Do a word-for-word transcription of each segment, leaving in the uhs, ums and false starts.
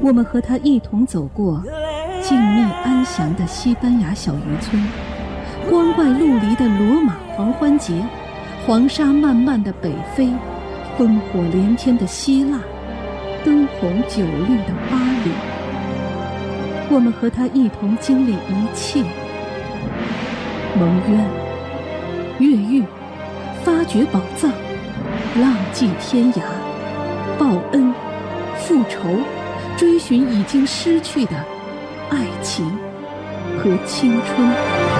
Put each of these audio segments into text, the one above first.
我们和他一同走过静谧安详的西班牙小渔村，光怪陆离的罗马狂欢节，黄沙漫漫的北非，烽火连天的希腊，灯红酒绿的巴黎。我们和他一同经历一切，蒙冤、越狱、发掘宝藏、浪迹天涯、报恩、复仇，追寻已经失去的爱情和青春。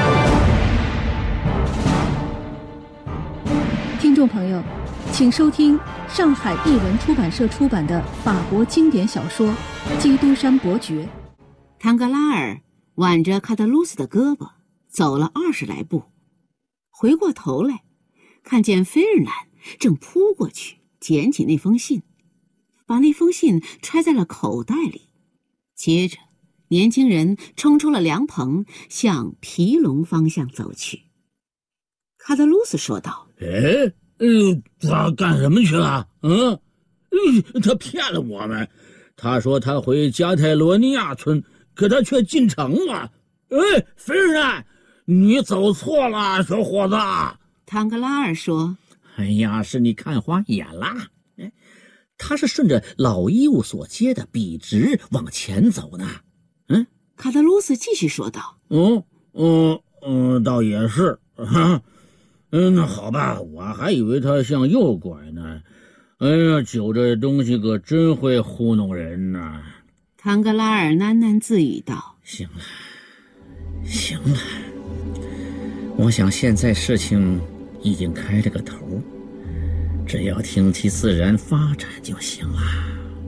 听众朋友，请收听上海译文出版社出版的法国经典小说《基督山伯爵》。 唐格拉尔挽着卡德鲁斯的胳膊走了二十来步，回过头来看见菲尔南正扑过去捡起那封信，把那封信揣在了口袋里。接着年轻人冲出了凉棚，向皮隆方向走去。卡德鲁斯说道： 哎，嗯，他干什么去了？嗯，嗯，他骗了我们。他说他回加泰罗尼亚村，可他却进城了。哎，菲尔南，你走错了，小伙子。 唐格拉尔说： 哎呀，是你看花眼了。哎，他是顺着老医务所接的笔直往前走呢。嗯， 卡德鲁斯继续说道： 嗯嗯嗯，倒也是。哈，嗯，那好吧，我还以为他向右拐呢。哎呀，酒这东西可真会糊弄人呢。 唐格拉尔喃喃自语道： 行了，行了，我想现在事情已经开了个头，只要听其自然发展就行了。